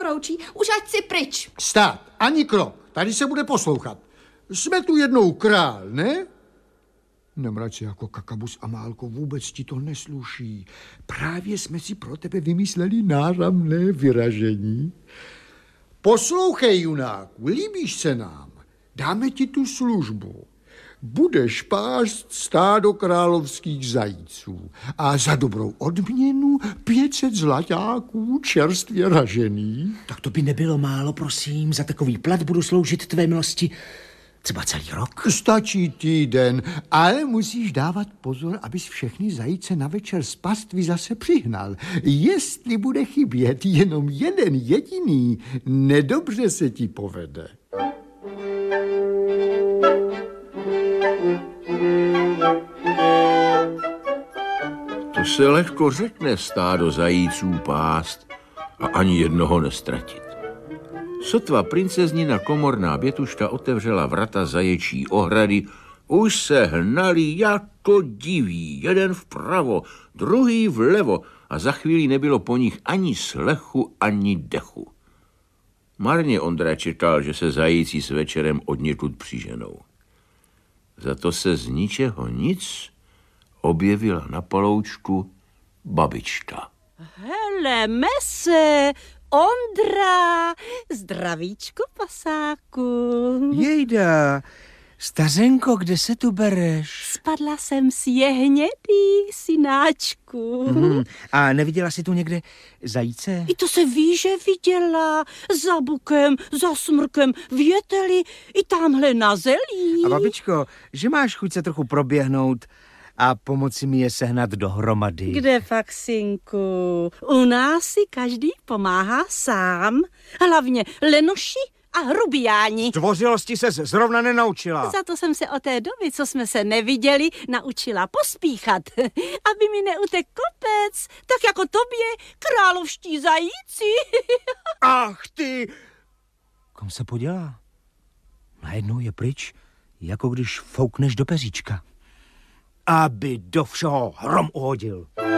nevyloučí, už ať si pryč. Stát, ani krok, tady se bude poslouchat. Jsme tu jednou král, ne? Nemrať se jako kakabus, Amálko, vůbec ti to nesluší. Právě jsme si pro tebe vymysleli náramné vyražení. Poslouchej, junáku, líbíš se nám, dáme ti tu službu. Budeš pást stádo královských zajíců a za dobrou odměnu 500 zlaťáků čerstvě ražených. Tak to by nebylo málo, prosím. Za takový plat budu sloužit tvé milosti třeba celý rok. Stačí týden, ale musíš dávat pozor, abys všechny zajíce na večer z pastvy zase přihnal. Jestli bude chybět jenom jeden jediný, nedobře se ti povede. To se lehko řekne stádo zajíců pást a ani jednoho nestratit. Sotva princeznina komorná Bětuška otevřela vrata zaječí ohrady, už se hnali jako diví, jeden vpravo, druhý vlevo a za chvíli nebylo po nich ani slechu, ani dechu. Marně Ondra čekal, že se zajíci s večerem odněkud přiženou. Za to se z ničeho nic objevila na paloučku babička. Hele, mese, Ondra, zdravíčko, pasáku. Jejda, stařenko, kde se tu bereš? Spadla jsem si je hnědý, synáčku. A neviděla jsi tu někde zajíce? I to se ví, že viděla. Za bukem, za smrkem, věteli, i tamhle na zelí. A babičko, že máš chuť se trochu proběhnout a pomoci mi je sehnat dohromady? Kde fakt, synku? U nás si každý pomáhá sám. Hlavně lenoši a hrubiáni. Tvořilosti ses zrovna nenaučila. Za to jsem se od té doby, co jsme se neviděli, naučila pospíchat, aby mi neutek kopec, tak jako tobě, královští zajíci. Ach ty! Kam se podělá? Najednou je pryč, jako když foukneš do peříčka. Aby do všeho hrom uhodil.